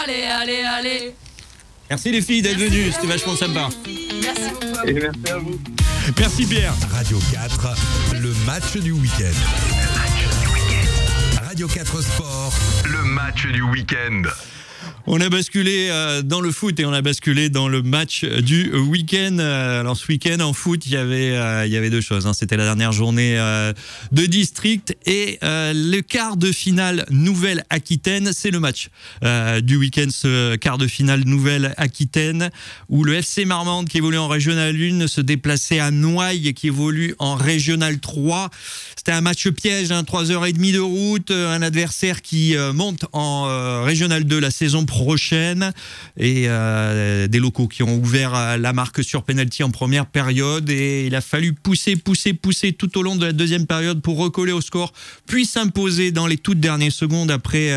Allez, allez, allez. Merci les filles d'être venues, c'était vachement sympa. Merci beaucoup. Et merci à vous. Merci Pierre. Radio 4, le match du week-end. Radio 4 Sport, le match du week-end. On a basculé dans le foot et on a basculé dans le match du week-end. Alors ce week-end en foot, il y avait deux choses. C'était la dernière journée de district et le quart de finale Nouvelle-Aquitaine. C'est le match du week-end, ce quart de finale Nouvelle-Aquitaine, où le FC Marmande, qui évolue en Régional 1, se déplaçait à Noailles, qui évolue en Régional 3. C'était un match piège, 3h30 de route, un adversaire qui monte en Régional 2 la saison prochaine et des locaux qui ont ouvert la marque sur penalty en première période et il a fallu pousser tout au long de la deuxième période pour recoller au score, puis s'imposer dans les toutes dernières secondes après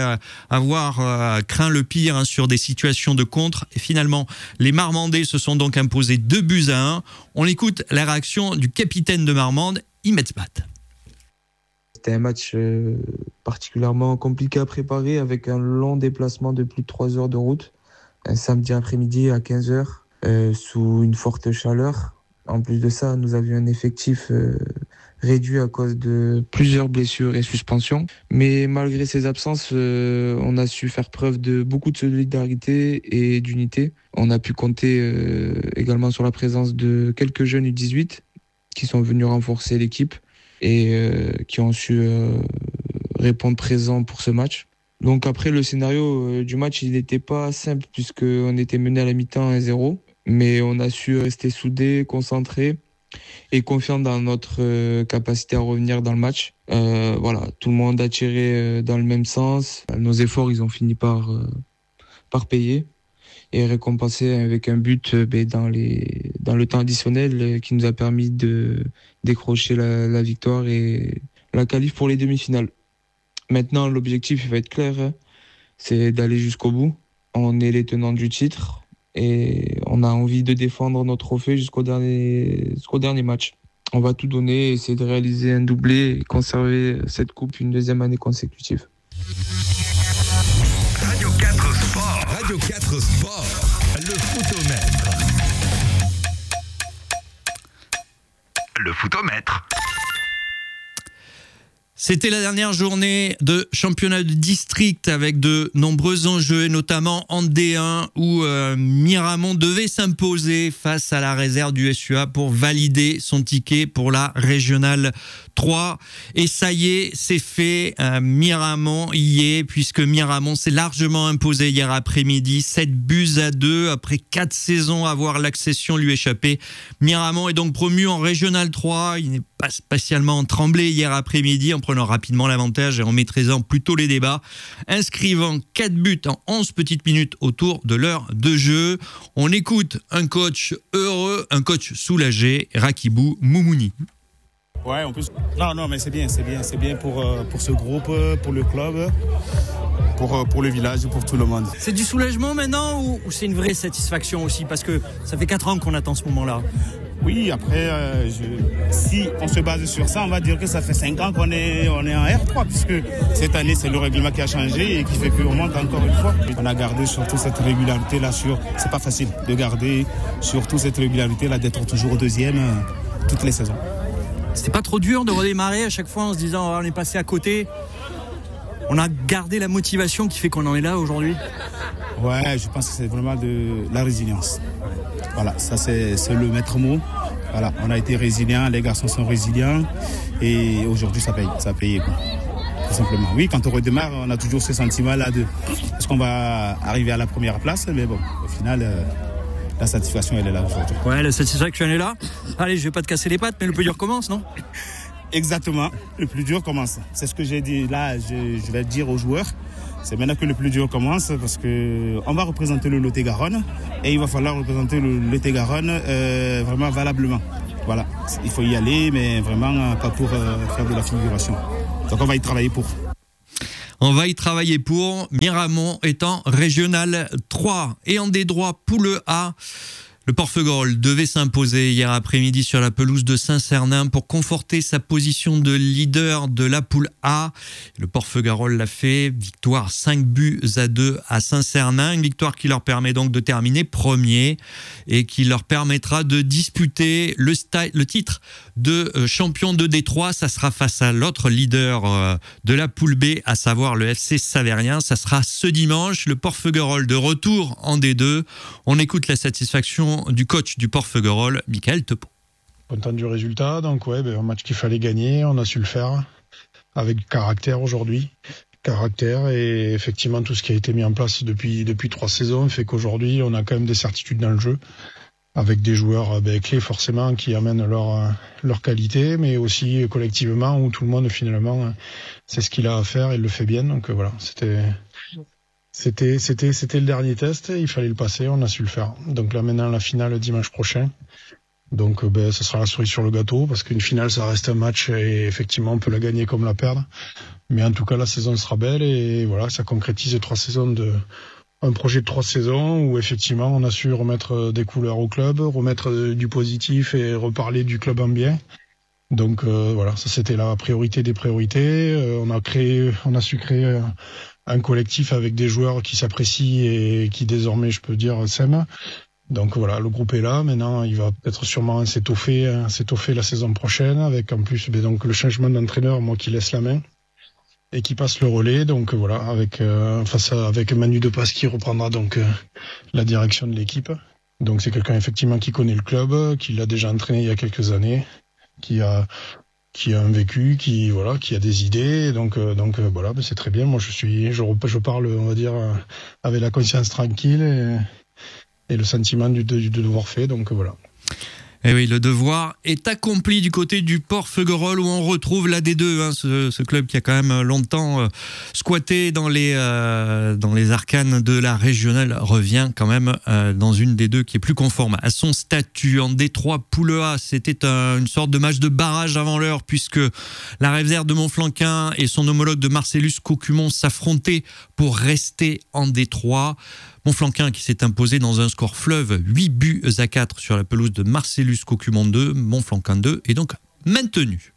avoir craint le pire sur des situations de contre. Et finalement, les Marmandais se sont donc imposés 2-1. On écoute la réaction du capitaine de Marmande, Imetsbat. C'était un match particulièrement compliqué à préparer avec un long déplacement de plus de 3 heures de route, un samedi après-midi à 15h, sous une forte chaleur. En plus de ça, nous avions un effectif réduit à cause de plusieurs blessures et suspensions. Mais malgré ces absences, on a su faire preuve de beaucoup de solidarité et d'unité. On a pu compter également sur la présence de quelques jeunes U18 qui sont venus renforcer l'équipe et qui ont su répondre présent pour ce match. Donc après, le scénario du match, il n'était pas simple puisqu'on était mené à la mi-temps 1-0, mais on a su rester soudés, concentrés et confiants dans notre capacité à revenir dans le match. Voilà, tout le monde a tiré dans le même sens. Nos efforts, ils ont fini par payer et récompensé avec un but dans le temps additionnel qui nous a permis de décrocher la victoire et la qualif pour les demi-finales. Maintenant, l'objectif il va être clair, c'est d'aller jusqu'au bout. On est les tenants du titre et on a envie de défendre notre trophée jusqu'au dernier match. On va tout donner, essayer de réaliser un doublé et conserver cette coupe une deuxième année consécutive. Radio 4 Sport. Radio 4 Sport. Le footomètre. Le footomètre. C'était la dernière journée de championnat de district avec de nombreux enjeux, notamment en D1 où Miramont devait s'imposer face à la réserve du SUA pour valider son ticket pour la régionale 3. Et ça y est, c'est fait. Miramont y est, puisque Miramont s'est largement imposé hier après-midi, 7-2 après 4 saisons à voir l'accession lui échapper. Miramont est donc promu en régionale 3. Il n'est pas spécialement tremblé hier après-midi en prenant rapidement l'avantage et en maîtrisant plutôt les débats, inscrivant 4 buts en 11 petites minutes autour de l'heure de jeu. On écoute un coach heureux, un coach soulagé, Rakibou Moumouni. Ouais, en plus. Non, mais c'est bien pour ce groupe, pour le club, pour le village, pour tout le monde. C'est du soulagement maintenant ou c'est une vraie satisfaction aussi parce que ça fait 4 ans qu'on attend ce moment-là? Oui, après, si on se base sur ça, on va dire que ça fait 5 ans qu'on est en R3, puisque cette année, c'est le règlement qui a changé et qui fait qu'on monte encore une fois. On a gardé surtout cette régularité-là c'est pas facile de garder surtout cette régularité-là, d'être toujours au deuxième toutes les saisons. C'était pas trop dur de redémarrer à chaque fois en se disant on est passé à côté? On a gardé la motivation qui fait qu'on en est là aujourd'hui? Ouais, je pense que c'est vraiment de la résilience. Voilà, ça c'est le maître mot. Voilà, on a été résilients, les garçons sont résilients et aujourd'hui ça paye quoi. Tout simplement. Oui, quand on redémarre, on a toujours ce sentiment-là de est-ce qu'on va arriver à la première place, mais bon, au final, la satisfaction elle est là aujourd'hui. Ouais, la satisfaction elle est là. Allez, je vais pas te casser les pattes, mais le plus dur commence, non? Exactement, le plus dur commence. C'est ce que j'ai dit là, je vais dire aux joueurs. C'est maintenant que le plus dur commence parce qu'on va représenter le Lot-et-Garonne et il va falloir représenter le Lot-et-Garonne vraiment valablement. Voilà, il faut y aller, mais vraiment pas pour faire de la figuration. Donc on va y travailler pour. On va y travailler pour. Miramont étant régional 3 et en D3 poule A. Le Porpfeugerolles devait s'imposer hier après-midi sur la pelouse de Saint-Cernin pour conforter sa position de leader de la poule A. Le Porpfeugerolles l'a fait, victoire 5-2 à Saint-Cernin, une victoire qui leur permet donc de terminer premier et qui leur permettra de disputer le titre de champion de Détroit. Ça sera face à l'autre leader de la poule B, à savoir le FC Savérien. Ça sera ce dimanche, le Porpfeugerolles de retour en D2. On écoute la satisfaction du coach du Porpfeugerolles, Michael Tepot. Content du résultat, donc un match qu'il fallait gagner, on a su le faire avec caractère aujourd'hui. Caractère et effectivement tout ce qui a été mis en place depuis 3 saisons fait qu'aujourd'hui on a quand même des certitudes dans le jeu avec des joueurs clés forcément qui amènent leur qualité, mais aussi collectivement où tout le monde finalement c'est ce qu'il a à faire et il le fait bien. Donc voilà, C'était le dernier test, il fallait le passer, on a su le faire. Donc là maintenant la finale dimanche prochain. Donc ça sera la cerise sur le gâteau parce qu'une finale ça reste un match et effectivement on peut la gagner comme la perdre. Mais en tout cas la saison sera belle et voilà, ça concrétise un projet de 3 saisons où effectivement on a su remettre des couleurs au club, remettre du positif et reparler du club en bien. Donc voilà, ça c'était la priorité des priorités. On a su créer un collectif avec des joueurs qui s'apprécient et qui désormais, je peux dire, s'aiment. Donc voilà, le groupe est là. Maintenant, il va peut-être sûrement s'étoffer la saison prochaine avec en plus donc le changement d'entraîneur, moi qui laisse la main et qui passe le relais. Donc voilà, avec Manu Depasse qui reprendra donc la direction de l'équipe. Donc c'est quelqu'un effectivement qui connaît le club, qui l'a déjà entraîné il y a quelques années, qui a un vécu, qui a des idées, donc voilà, c'est très bien. Moi je parle, on va dire, avec la conscience tranquille et le sentiment du devoir fait, donc voilà. Et oui, le devoir est accompli du côté du Porpfeugerolles où on retrouve la D2, ce club qui a quand même longtemps squatté dans les arcanes de la régionale, revient quand même dans une D2 qui est plus conforme à son statut. En D3 Poule A, c'était une sorte de match de barrage avant l'heure puisque la Réserve de Montflanquin et son homologue de Marcellus Caucumont s'affrontaient pour rester en D3. Montflanquin qui s'est imposé dans un score fleuve 8-4 sur la pelouse de Marcellus Caucumont 2, Montflanquin 2 est donc maintenu.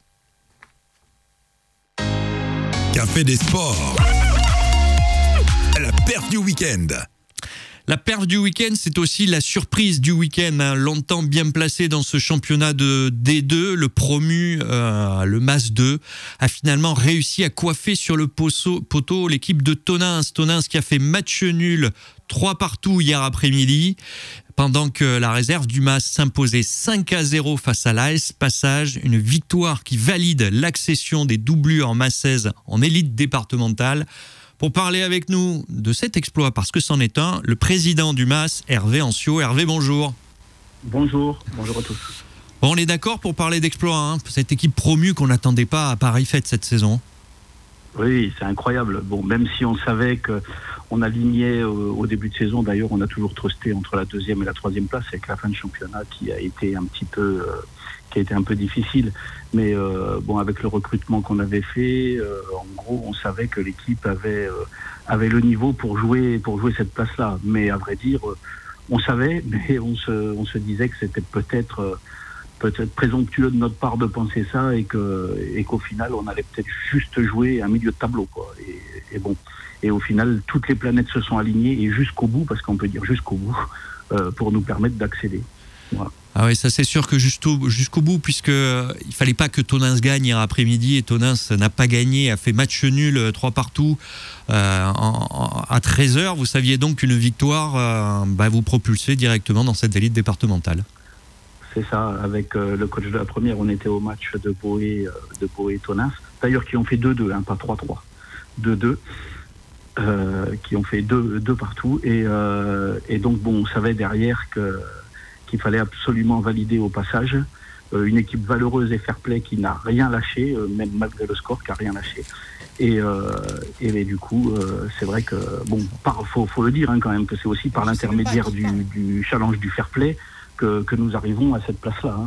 Café des sports. La perf du week-end. La perf du week-end, c'est aussi la surprise du week-end. Longtemps bien placé dans ce championnat de D2, le promu, le MAS 2, a finalement réussi à coiffer sur le poteau l'équipe de Tonins. Tonins qui a fait match nul 3-3 hier après-midi, pendant que la réserve du MAS s'imposait 5-0 face à l'AS Passage. Une victoire qui valide l'accession des doublures massaises en élite départementale. Pour parler avec nous de cet exploit, parce que c'en est un, le président du MAS, Hervé Ancio. Hervé, bonjour. Bonjour à tous. Bon, on est d'accord pour parler d'exploit, cette équipe promue qu'on n'attendait pas à pareille fête cette saison. Oui, c'est incroyable. Bon, même si on savait qu'on alignait au début de saison, d'ailleurs, on a toujours trusté entre la 2e et la 3e place avec la fin de championnat qui a été un peu difficile. Mais avec le recrutement qu'on avait fait, en gros, on savait que l'équipe avait le niveau pour jouer cette place-là. Mais à vrai dire, on savait, mais on se disait que c'était peut-être présomptueux de notre part de penser ça et qu'au final, on allait peut-être juste jouer un milieu de tableau, quoi. Et au final, toutes les planètes se sont alignées et jusqu'au bout, parce qu'on peut dire jusqu'au bout, pour nous permettre d'accéder. Voilà. Ah oui, ça c'est sûr que jusqu'au bout, puisque il fallait pas que Tonins gagne hier après-midi, et Tonins n'a pas gagné, a fait match nul 3-3 à 13h. Vous saviez donc qu'une victoire vous propulsait directement dans cette élite départementale. C'est ça, avec le coach de la première, on était au match de Boé et Tonins, d'ailleurs qui ont fait 2-2, pas 3-3, 2-2. Qui ont fait 2 partout et donc on savait derrière qu'il fallait absolument valider au passage une équipe valeureuse et fair-play qui n'a rien lâché, même malgré le score, qui n'a rien lâché. Et du coup, c'est vrai que faut le dire quand même que c'est aussi par l'intermédiaire du challenge du fair-play que nous arrivons à cette place-là.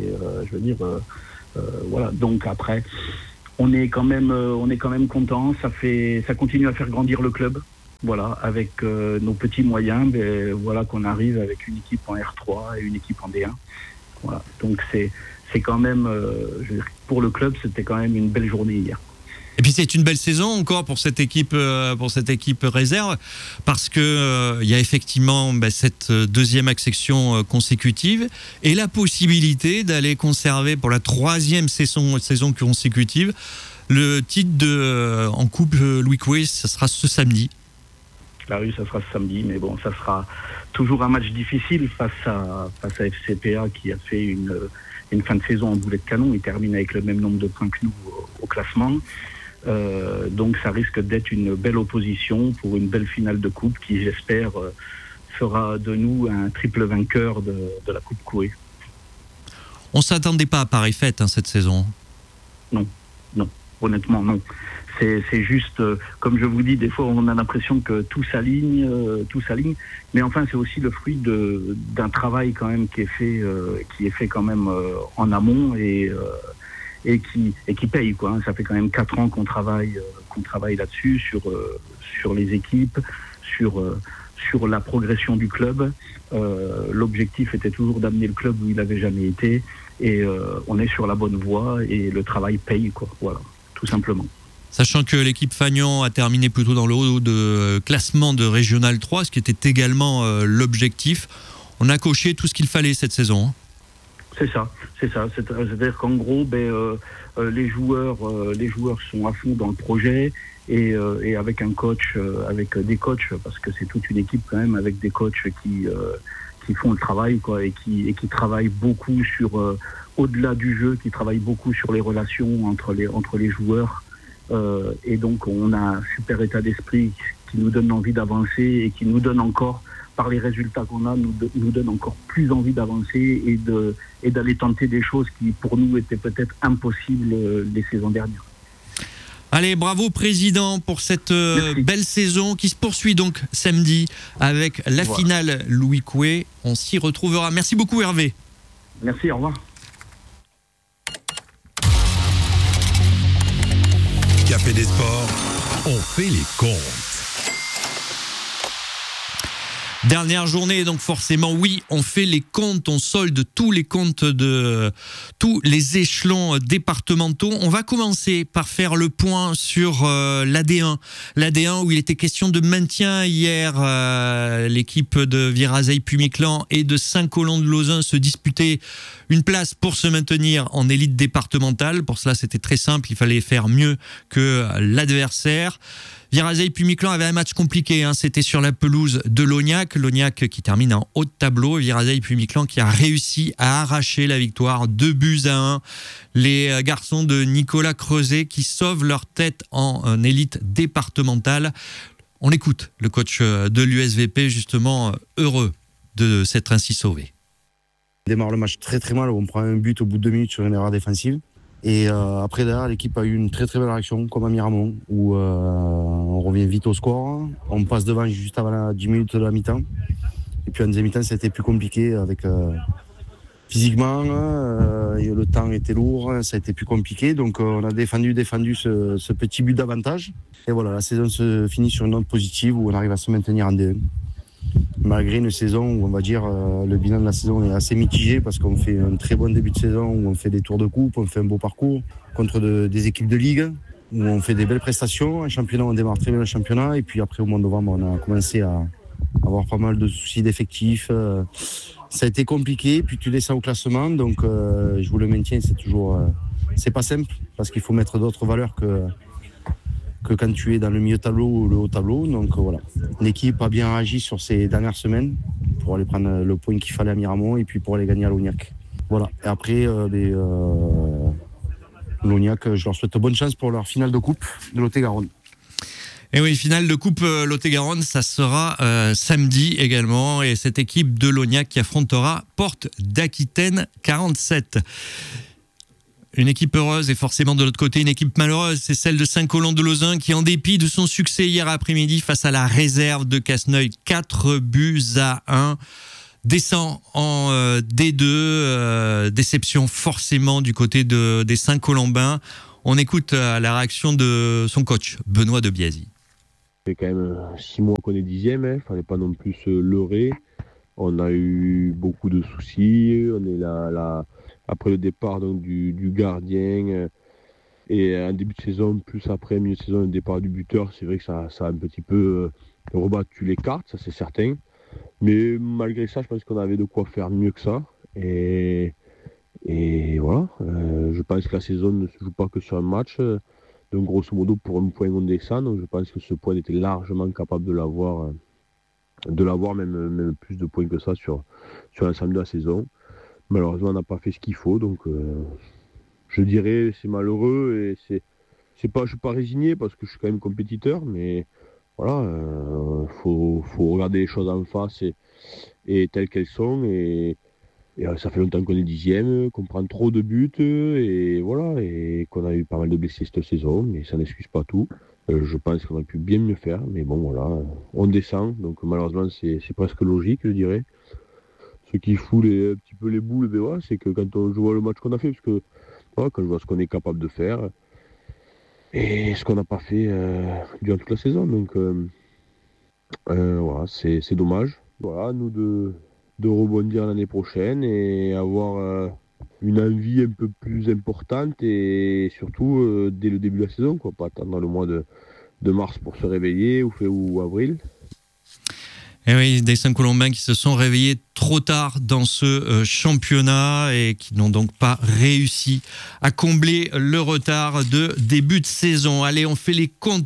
Voilà. Donc après, on est quand même content. Ça continue à faire grandir le club. Voilà, avec nos petits moyens, voilà qu'on arrive avec une équipe en R3 et une équipe en D1. Voilà, donc c'est quand même, pour le club, c'était quand même une belle journée hier. Et puis c'est une belle saison encore pour cette équipe réserve, parce que il y a effectivement cette deuxième accession consécutive et la possibilité d'aller conserver pour la troisième saison consécutive le titre en Coupe Louis Coué. Ça sera ce samedi. Ah oui, ça sera ce samedi, mais bon, ça sera toujours un match difficile face à FCPA qui a fait une fin de saison en boulet de canon. Il termine avec le même nombre de points que nous au classement. Donc ça risque d'être une belle opposition pour une belle finale de coupe qui, j'espère, fera de nous un triple vainqueur de la Coupe Coué. On ne s'attendait pas à pareille fête cette saison. Non, honnêtement non. C'est juste, comme je vous dis, des fois on a l'impression que tout s'aligne, mais enfin c'est aussi le fruit d'un travail quand même qui est fait quand même en amont et qui paye, quoi. Ça fait quand même 4 ans qu'on travaille là-dessus, sur les équipes, sur la progression du club. L'objectif était toujours d'amener le club où il n'avait jamais été, et on est sur la bonne voie et le travail paye, quoi. Voilà, tout simplement. Sachant que l'équipe Fagnon a terminé plutôt dans le haut de classement de Régional 3, ce qui était également l'objectif. On a coché tout ce qu'il fallait cette saison. C'est ça. C'est-à-dire qu'en gros, les joueurs sont à fond dans le projet et avec un coach, avec des coachs, parce que c'est toute une équipe quand même, avec des coachs qui font le travail, quoi, et qui travaillent beaucoup sur au-delà du jeu, qui travaillent beaucoup sur les relations entre les joueurs. Et donc on a un super état d'esprit qui nous donne envie d'avancer et qui nous donne encore, par les résultats qu'on a, nous donne encore plus envie d'avancer et d'aller tenter des choses qui pour nous étaient peut-être impossibles les saisons dernières. Allez, bravo président pour cette belle saison qui se poursuit donc samedi avec la finale Louis Coué. On s'y retrouvera. Merci beaucoup Hervé. Merci, au revoir. Café des Sports, on fait les comptes. Dernière journée, donc forcément, oui, on fait les comptes, on solde tous les comptes de tous les échelons départementaux. On va commencer par faire le point sur l'AD1. L'AD1 où il était question de maintien hier. L'équipe de Virazeille-Pumiclan et de Saint-Colomb-de-Lauzun se disputaient une place pour se maintenir en élite départementale. Pour cela, c'était très simple, il fallait faire mieux que l'adversaire. Virazeille-Pumiclan avait un match compliqué, c'était sur la pelouse de Lognac. Lognac qui termine en haut de tableau. Virazeille-Pumiclan qui a réussi à arracher la victoire 2-1. Les garçons de Nicolas Creuset qui sauvent leur tête en élite départementale. On écoute le coach de l'USVP, justement heureux de s'être ainsi sauvé. On démarre le match très très mal, on prend un but au bout de 2 minutes sur une erreur défensive. Et après derrière, l'équipe a eu une très très belle réaction, comme à Miramont, où on revient vite au score. On passe devant juste avant les 10 minutes de la mi-temps. Et puis en deuxième mi-temps, ça a été plus compliqué avec physiquement, le temps était lourd, ça a été plus compliqué. Donc on a défendu ce petit but d'avantage. Et voilà, la saison se finit sur une note positive où on arrive à se maintenir en D1. Malgré une saison où on va dire le bilan de la saison est assez mitigé parce qu'on fait un très bon début de saison où on fait des tours de coupe, on fait un beau parcours contre des équipes de ligue où on fait des belles prestations. En championnat, on démarre très bien le championnat et puis après au mois de novembre, on a commencé à avoir pas mal de soucis d'effectifs. Ça a été compliqué, puis tu descends au classement, donc jouer le maintien, c'est toujours c'est pas simple parce qu'il faut mettre d'autres valeurs que quand tu es dans le milieu tableau ou le haut tableau. Donc voilà, l'équipe a bien réagi sur ces dernières semaines pour aller prendre le point qu'il fallait à Miramont et puis pour aller gagner à Lognac. Voilà, et après Lognac, je leur souhaite bonne chance pour leur finale de coupe de Lot-et-Garonne. Et oui, finale de coupe Lot-et-Garonne, ça sera samedi également. Et cette équipe de Lognac qui affrontera Porte d'Aquitaine 47. Une équipe heureuse et forcément de l'autre côté une équipe malheureuse, c'est celle de Saint-Colomb-de-Lauzun qui, en dépit de son succès hier après-midi face à la réserve de Casseneuil, 4-1, descend en D2. Déception forcément du côté des Saint-Colombins. On écoute la réaction de son coach, Benoît de Biasi. fait quand même 6 mois qu'on est 10e, fallait pas non plus se leurrer. On a eu beaucoup de soucis, on est là après le départ donc, du gardien et un début de saison, plus après, milieu de saison, le départ du buteur, c'est vrai que ça a un petit peu rebattu les cartes, ça c'est certain. Mais malgré ça, je pense qu'on avait de quoi faire mieux que ça. Et voilà, je pense que la saison ne se joue pas que sur un match. Donc grosso modo, pour un point on descend. Donc je pense que ce point était largement capable de l'avoir même plus de points que ça sur l'ensemble de la saison. Malheureusement, on n'a pas fait ce qu'il faut. Donc je dirais c'est malheureux et je suis pas résigné parce que je suis quand même compétiteur, mais voilà, faut regarder les choses en face et telles qu'elles sont et ça fait longtemps qu'on est 10e, qu'on prend trop de buts et voilà, et qu'on a eu pas mal de blessés cette saison, mais ça n'excuse pas tout. Je pense qu'on aurait pu bien mieux faire, mais bon voilà, on descend, donc malheureusement c'est presque logique, je dirais. Ce qui fout un petit peu les boules, ben ouais, c'est que quand je vois le match qu'on a fait, parce que voilà, quand je vois ce qu'on est capable de faire et ce qu'on n'a pas fait durant toute la saison, donc voilà, c'est dommage. Voilà, nous de rebondir l'année prochaine et avoir une envie un peu plus importante et surtout dès le début de la saison, quoi, pas attendre le mois de mars pour se réveiller ou avril. Et oui, des Saint-Colombains qui se sont réveillés trop tard dans ce championnat et qui n'ont donc pas réussi à combler le retard de début de saison. Allez, on fait les comptes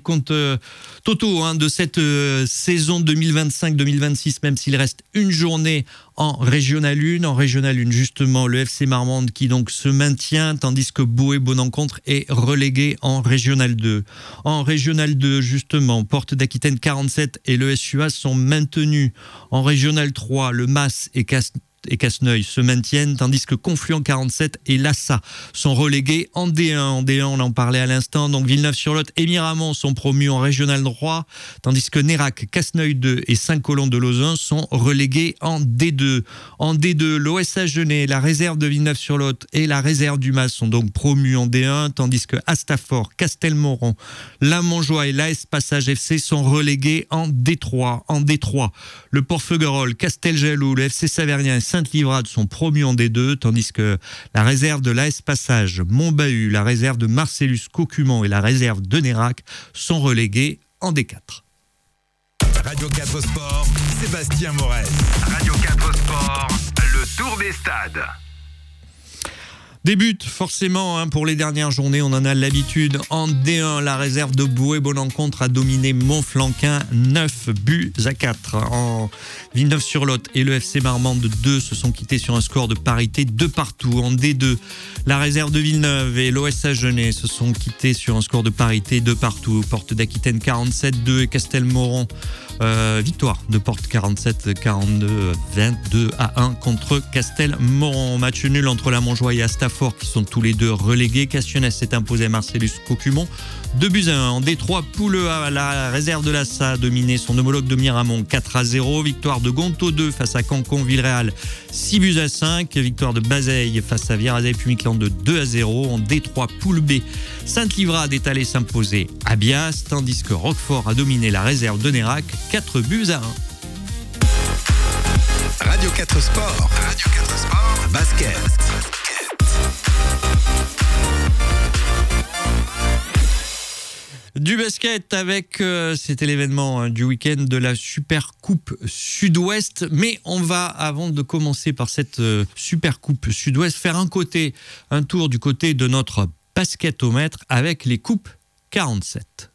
totaux de cette saison 2025-2026, même s'il reste une journée en Régional 1. En Régional 1, justement, le FC Marmande qui donc se maintient, tandis que Boé-Bonencontre est relégué en Régional 2. En Régional 2, justement, Porte d'Aquitaine 47 et le SUA sont maintenus. En Régional 3, le MAS et Casseneuil se maintiennent, tandis que Confluent 47 et Lassa sont relégués en D1. En D1, on en parlait à l'instant, donc Villeneuve-sur-Lot et Miramont sont promus en Régional 3, tandis que Nérac, Casseneuil 2 et Saint-Colomb de Lauzun sont relégués en D2. En D2, l'OSH Genève, la réserve de Villeneuve-sur-Lot et la réserve du MAS sont donc promus en D1, tandis que Astafort, Castelmoron, La Montjoie et l'AS Passage FC sont relégués en D3. En D3, le Port-Feugerolles, Casteljaloux, le FC Savernien et Sainte-Livrade sont promus en D2, tandis que la réserve de l'AS Passage, Montbahut, la réserve de Marcellus Cocumont et la réserve de Nérac sont relégués en D4. Radio 4 Sport, Sébastien Morel. Radio 4 Sport, le tour des stades. Débute forcément pour les dernières journées, on en a l'habitude. En D1, la réserve de Boé-Bonencontre a dominé Montflanquin 9-4. En Villeneuve-sur-Lot et le FC Marmande 2 se sont quittés sur un score de parité 2-2. En D2, la réserve de Villeneuve et l'OSH Genève se sont quittés sur un score de parité 2-2. Porte d'Aquitaine 47-2 et Castelmoron. Victoire de Porte 47-42, 22-1 contre Castelmoron. Match nul entre La Montjoie et Astafort qui sont tous les deux relégués. Cassionnès s'est imposé à Marcellus Cocumont 2-1. En D3, Poulea, la réserve de Lassa a dominé son homologue de Miramont 4-0. Victoire de Gonto 2 face à Cancon-Villeréal 6-5. Victoire de Bazeille face à Vierazay-Pumiqueland de 2-0. En D3, Poule B, Sainte-Livrade est allé s'imposer à Bias, tandis que Roquefort a dominé la réserve de Nérac 4-1. Radio 4 Sport. Radio 4 Sport. Basket. Du basket avec, c'était l'événement du week-end de la Super Coupe Sud-Ouest. Mais on va, avant de commencer par cette Super Coupe Sud-Ouest, faire un tour du côté de notre basketomètre avec les Coupes 47.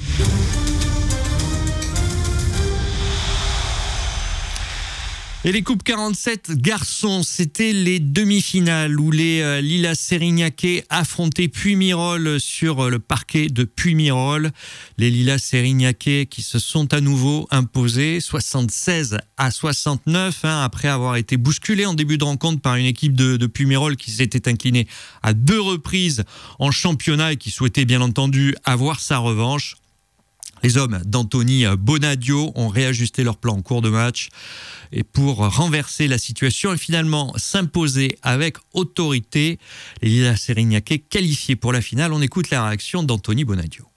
Et les Coupes 47 garçons, c'était les demi-finales où les Lilas Sérignacais affrontaient Puymirol sur le parquet de Puymirol. Les Lilas Sérignacais qui se sont à nouveau imposés 76-69 après avoir été bousculés en début de rencontre par une équipe de Puymirol qui s'était inclinée à 2 reprises en championnat et qui souhaitait bien entendu avoir sa revanche. Les hommes d'Anthony Bonadio ont réajusté leur plan en cours de match et pour renverser la situation et finalement s'imposer avec autorité. Les Lilas Sérignacais qualifiés pour la finale. On écoute la réaction d'Anthony Bonadio.